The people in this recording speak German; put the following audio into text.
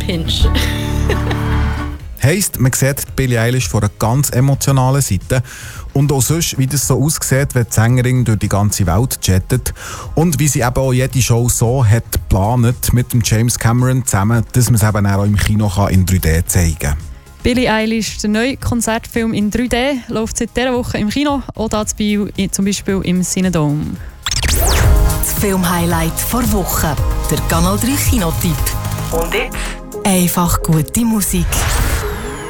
Pinch. Heisst, man sieht Billie Eilish von einer ganz emotionalen Seite und auch sonst, wie das so aussieht, wenn die Sängerin durch die ganze Welt jettet und wie sie eben auch jede Show so hat geplant mit dem James Cameron zusammen, dass man es eben auch im Kino in 3D zeigen kann. Billie Eilish, der neue Konzertfilm in 3D, läuft seit dieser Woche im Kino oder zu Biel, zum Beispiel im Cinedome. Das Filmhighlight vor Woche, der Kanal 3 Kinotipp. Und jetzt einfach gute Musik.